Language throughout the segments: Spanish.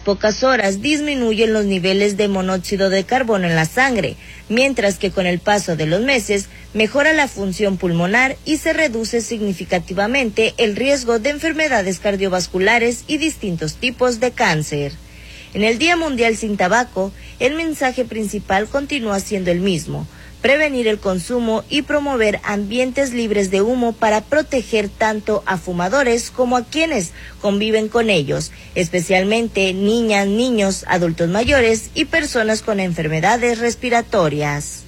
pocas horas disminuyen los niveles de monóxido de carbono en la sangre, mientras que con el paso de los meses mejora la función pulmonar y se reduce significativamente el riesgo de enfermedades cardiovasculares y distintos tipos de cáncer. En el Día Mundial sin Tabaco, el mensaje principal continúa siendo el mismo: prevenir el consumo y promover ambientes libres de humo para proteger tanto a fumadores como a quienes conviven con ellos, especialmente niñas, niños, adultos mayores y personas con enfermedades respiratorias.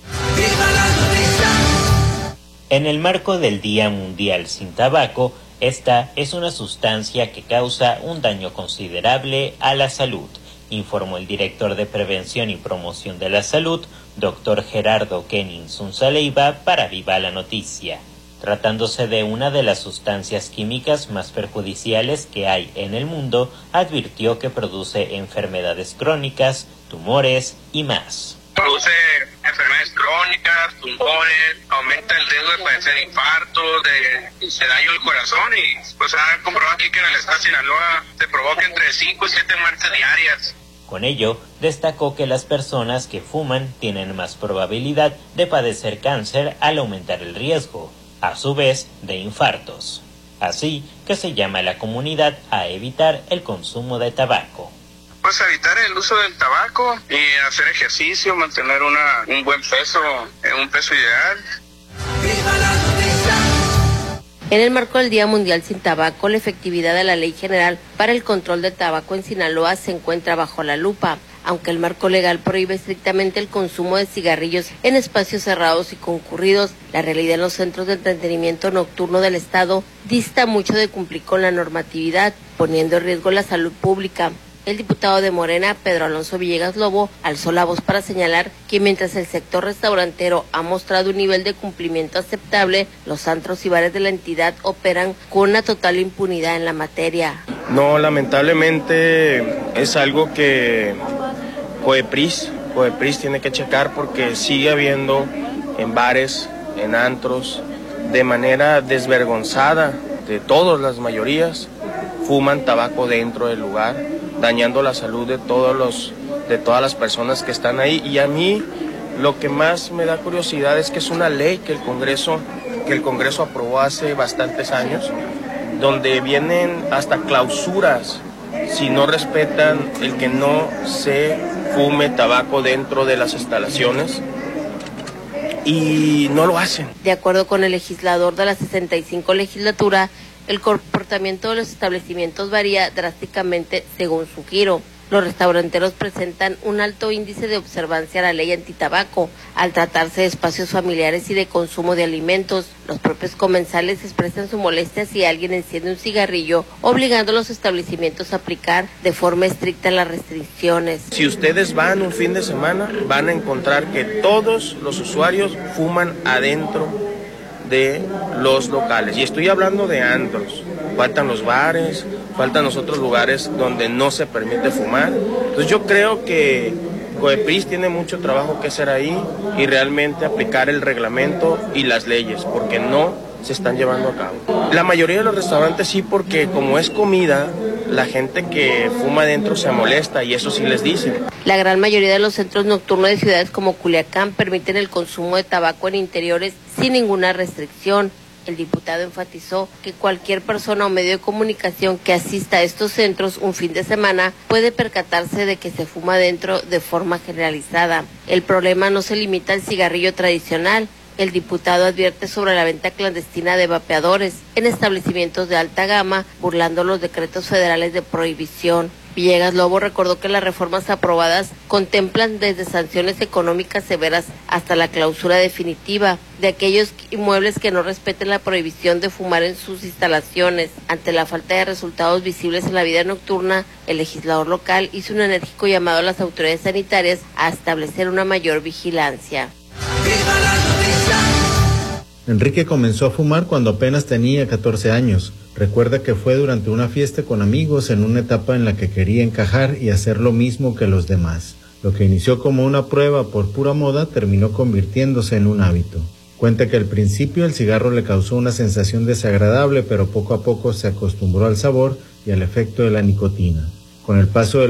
En el marco del Día Mundial sin Tabaco, esta es una sustancia que causa un daño considerable a la salud, informó el director de Prevención y Promoción de la Salud, Dr. Gerardo Kenin Sunzaleiva, para Viva la Noticia. Tratándose de una de las sustancias químicas más perjudiciales que hay en el mundo, advirtió que produce enfermedades crónicas, tumores y más. Produce enfermedades crónicas, tumores, aumenta el riesgo de padecer infartos, de daño al corazón y pues han comprobado aquí que en el estado de Sinaloa se provoca entre 5 y 7 muertes diarias. Con ello, destacó que las personas que fuman tienen más probabilidad de padecer cáncer al aumentar el riesgo, a su vez, de infartos. Así que se llama a la comunidad a evitar el consumo de tabaco. Pues evitar el uso del tabaco y hacer ejercicio, mantener un buen peso, un peso ideal. En el marco del Día Mundial sin Tabaco, la efectividad de la Ley General para el Control de Tabaco en Sinaloa se encuentra bajo la lupa. Aunque el marco legal prohíbe estrictamente el consumo de cigarrillos en espacios cerrados y concurridos, la realidad en los centros de entretenimiento nocturno del estado dista mucho de cumplir con la normatividad, poniendo en riesgo la salud pública. El diputado de Morena, Pedro Alonso Villegas Lobo, alzó la voz para señalar que mientras el sector restaurantero ha mostrado un nivel de cumplimiento aceptable, los antros y bares de la entidad operan con una total impunidad en la materia. No, lamentablemente es algo que Coepris tiene que checar, porque sigue habiendo en bares, en antros, de manera desvergonzada, de todas las mayorías, fuman tabaco dentro del lugar, dañando la salud de todas las personas que están ahí. Y a mí lo que más me da curiosidad es que es una ley que el Congreso aprobó hace bastantes años, donde vienen hasta clausuras si no respetan el que no se fume tabaco dentro de las instalaciones, y no lo hacen. De acuerdo con el legislador de la 65 legislatura, el comportamiento de los establecimientos varía drásticamente según su giro. Los restauranteros presentan un alto índice de observancia a la ley antitabaco. Al tratarse de espacios familiares y de consumo de alimentos, los propios comensales expresan su molestia si alguien enciende un cigarrillo, obligando a los establecimientos a aplicar de forma estricta las restricciones. Si ustedes van un fin de semana, van a encontrar que todos los usuarios fuman adentro de los locales, y estoy hablando de antros. Faltan los bares, faltan los otros lugares donde no se permite fumar. Entonces yo creo que Coepris tiene mucho trabajo que hacer ahí y realmente aplicar el reglamento y las leyes, porque no se están llevando a cabo. La mayoría de los restaurantes sí, porque como es comida, la gente que fuma adentro se molesta, y eso sí les dicen. La gran mayoría de los centros nocturnos de ciudades como Culiacán permiten el consumo de tabaco en interiores sin ninguna restricción. El diputado enfatizó que cualquier persona o medio de comunicación que asista a estos centros un fin de semana puede percatarse de que se fuma dentro de forma generalizada. El problema no se limita al cigarrillo tradicional. El diputado advierte sobre la venta clandestina de vapeadores en establecimientos de alta gama, burlando los decretos federales de prohibición. Villegas Lobo recordó que las reformas aprobadas contemplan desde sanciones económicas severas hasta la clausura definitiva de aquellos inmuebles que no respeten la prohibición de fumar en sus instalaciones. Ante la falta de resultados visibles en la vida nocturna, el legislador local hizo un enérgico llamado a las autoridades sanitarias a establecer una mayor vigilancia. Enrique comenzó a fumar cuando apenas tenía 14 años. Recuerda que fue durante una fiesta con amigos en una etapa en la que quería encajar y hacer lo mismo que los demás. Lo que inició como una prueba por pura moda terminó convirtiéndose en un hábito. Cuenta que al principio el cigarro le causó una sensación desagradable, pero poco a poco se acostumbró al sabor y al efecto de la nicotina. Con el paso de